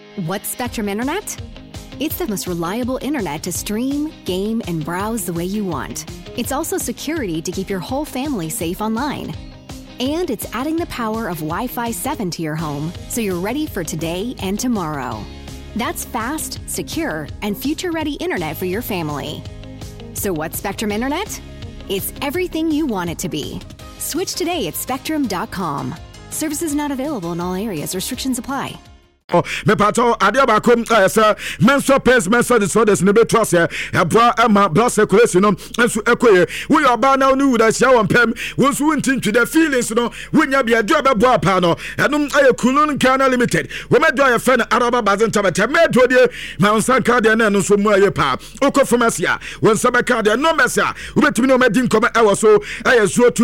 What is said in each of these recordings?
What's Spectrum Internet? It's the most reliable internet to stream, game, and browse the way you want. It's also security to keep your whole family safe online. And it's adding the power of Wi-Fi 7 to your home so you're ready for today and tomorrow. That's fast, secure, and future-ready internet for your family. So what's Spectrum Internet? It's everything you want it to be. Switch today at spectrum.com. Services not available in all areas. Restrictions apply. Me pato adia ba kom sir menstrual pains menstrual disorders ne beto ase ebra ama blood circulation no enso ekoye we oba na onu wuda sia won pem wonso wintintwi the feelings no wonya bia do be bo apa no enum aye kulun kana limited we me do aye fe na araba bazen tabata me do de ma onsan card na no so mu aye pa oko pharmacy a won sabe card no mesa we betimi no medin koma ewo so aye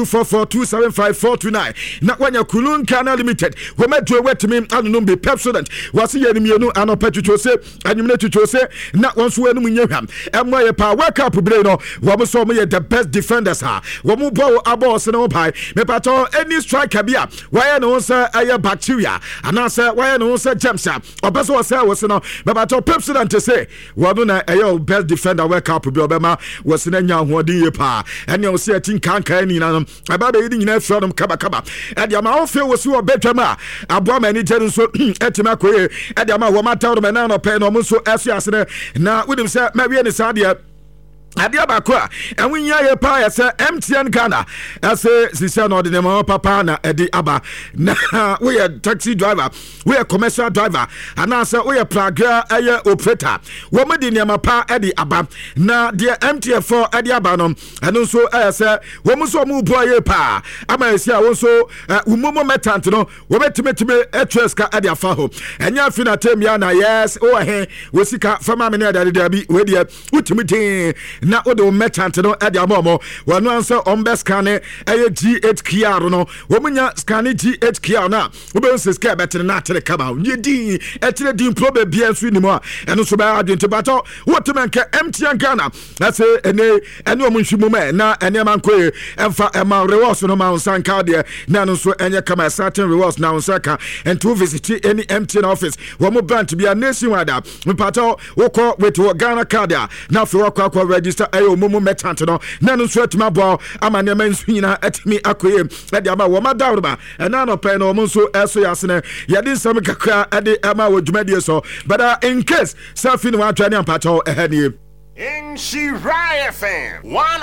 0244275429 na wonya kulun kana limited we me do wetimi anu no be Pepsodent wasi ye nimienu anopa twitwose anyumne twitwose na wonso anu munyehwam emoye pa wake up bre no wo so mo ye the best defenders ha wo mu bo abos no pai me pato any striker bia why no say aye bacteria anase why no say germs obeso wo say wo se no me pato Pepsodent say wo do na aye best defender wake up bre obema wo se na nya hoodin ye pa ene wo say tin kanka ni na no aba be yi nyina frodom kaba kaba e dia ma wo fe wo se wo betwama abo ma ni jeru so etima ede ama wo mata do na no pe no mo so asu asene na wodim se ma wie ne sadia adia ba ko a enwinya ye pa ya se MTN Ghana ase sisi na ordinary ma papa na edi aba na we a taxi driver we a commercial driver ana se we a plaga aye operator wo me di niam pa edi aba na de MTN for edi aba no eno so se wo mo so mo bo aye pa ama esi a wo so umomo metant no wo betimetibe etreska edi afa ho enya fina temia na yes o he wo sika fama me na da bi we de utimitin na odo merchant no e dia momo wanu ansa ombe scan e GHQR no wo munya scan GHQR na wo be nse scan betre na tere kaba ye din e tere din probe bia nso ni mo a eno so ba adwente bato wo to menke MTN Ghana na se ene omunhwimu me na ene man koe emfa ema rewards no ma unsan ka de na no so enye kama certain rewards na unsan ka and to visit any MTN office wo mo branch bia nationwide me pato wo ko with Ghana card na fe wo kwa register ayo mumu merchant no na no so atima bo ama ne man swina atimi akoye e de ama wo ma dawrba e na no pe no mo so eso yasene ye din sam kakra e de ama wo dwumadie so but in case safin wa atwa ne ampacho ehani in Shirai FM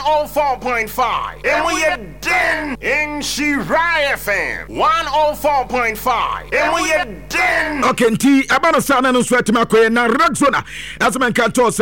104.5 and we are den in Shirai FM 104.5 and we are den okay nti abana sana no so atima koye na Rexona as man can talk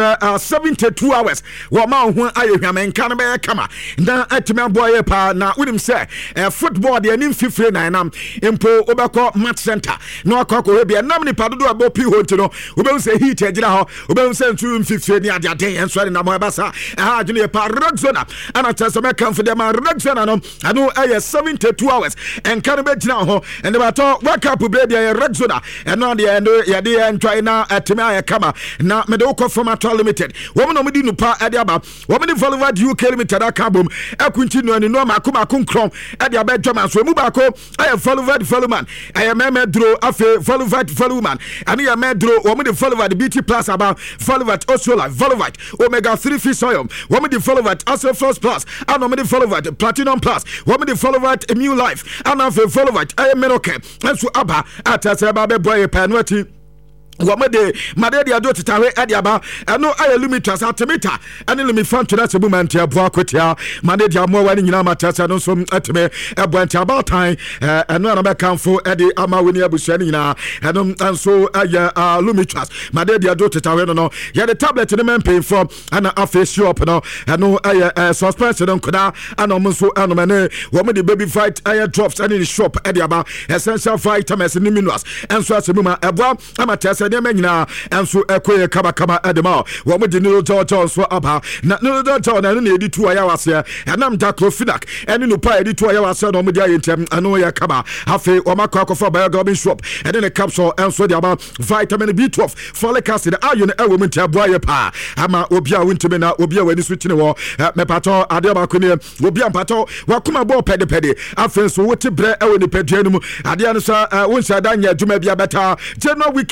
72 hours wo ma ho ayehwamen kan be kama na atima boye pa na wonim say football de anim fifre na nam empo obekọ match center na akọ we bia nam ni padodo abopi ho nti no obe say heat agira ho obe say ntu fifre ni ade and sorry na mo basa junior pa Rexona ana tese me kan for dem Rexona no anu 72 hours and can be gina ho and about wake up baby Rexona and on the end ya dey entry na atime ayekama na me de ko format limited wo no me di nupa ade aba wo me di Volvat UK limited akabom akunti no ani no makoma konkron ade aba dwama so mu ba ko Volvat Voluman me dro afi Volvat Voluman ani ya me dro wo me di Volvat BT Plus aba Volvat Osola Volvat Omega 3 fish oil wo me di Volvat Asofloss Plus and me di Volvat Platinum Plus wo me di Volvat Immune Life and afi Volvat Meroke enso aba atase ba be boy panuati wamede madede ado tetawe adiaba eno aye limitas atemita ene limi fanto na sebumanti abo akotia madede amo wani nyina matasa no so ateme ebwanti about time eno na be kanfo ede ama weni abusuani nyina eno anso aye limitas madede ado tetawe no ya the tablet ne mempe from ana afa shop no eno aye suspension no koda ana omonso eno mane wamede baby fight aye drops ene the shop adiaba essential vitamins and minerals enso asebuma ebo amatasa de manyina enso ekoye kaba kaba edema wo mo di no jojo so aba na no jojo na no editu ayawase enam daclofenac ene no pa editu ayawase no mo di ayentem ano ya kaba afi wo makwa akofo biogobin shop ene ne capsule enso di aba vitamin B12 folic acid iron ewo menti aboaye pa ama obi a wontime na obi a wani switch ne wo mepato ade ba kone obi ampato wakoma bo pede afi so wote bre ewo ni pedua no mu ade an so wonsa da nya adwuma bia beta January